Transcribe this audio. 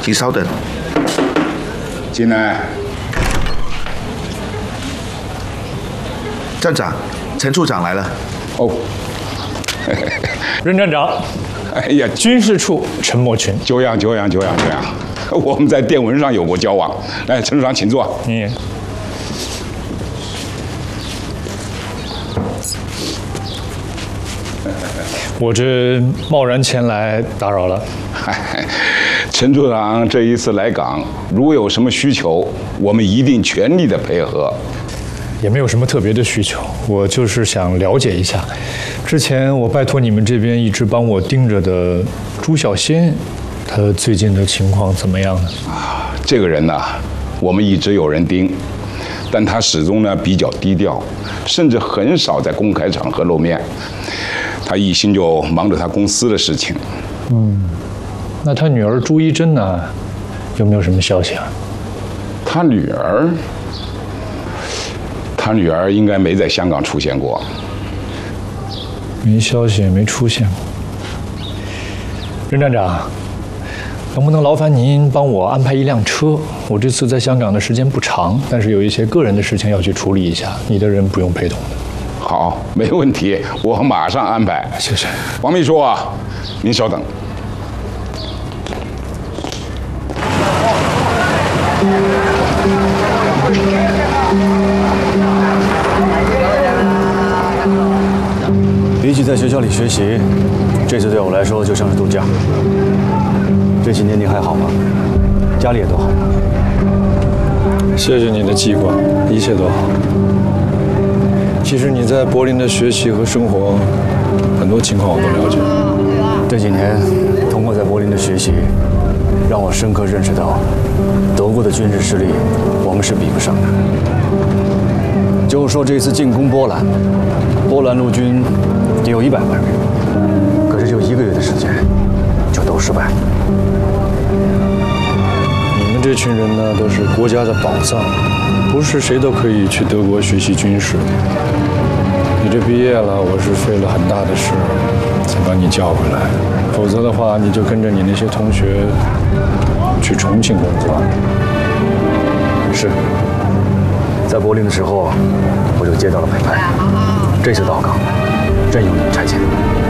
请稍等。 进来。 站长，陈处长来了。 哦， 任站长。 哎呀， 军事处陈默群。 久仰。我们在电文上有过交往。来，陈处长，请坐。 我这贸然前来打扰了。 陈处长这一次来港，如有什么需求，我们一定全力的配合。 也没有什么特别的需求，我就是想了解一下，之前我拜托你们这边一直帮我盯着的朱小仙，他最近的情况怎么样呢？ 这个人呢，我们一直有人盯，但他始终呢比较低调，甚至很少在公开场合露面。他一心就忙着他公司的事情。 那他女儿朱一珍呢，有没有什么消息啊？ 他女儿应该没在香港出现过。 没消息，也没出现过。任站长，能不能劳烦您帮我安排一辆车？我这次在香港的时间不长，但是有一些个人的事情要去处理一下，你的人不用陪同的。 好，没问题，我马上安排。 谢谢。 王秘书啊，您稍等。 比起在学校里学习，这次对我来说就像是度假。这几年你还好吗？家里也都好吗？ 谢谢你的记挂，一切都好。其实你在柏林的学习和生活，很多情况我都了解。 这几年通过在柏林的学习，让我深刻认识到，德国的军事实力我们是比不上的。就说这次进攻波兰，波兰陆军也有100万人，可是就1个月的时间，就都失败。 你们这群人呢，都是国家的宝藏，不是谁都可以去德国学习军事。你这毕业了，我是费了很大的事才把你叫回来，否则的话，你就跟着你那些同学去重庆工作。 是，在柏林的时候，我就接到了委派，这次到港，任由你差遣。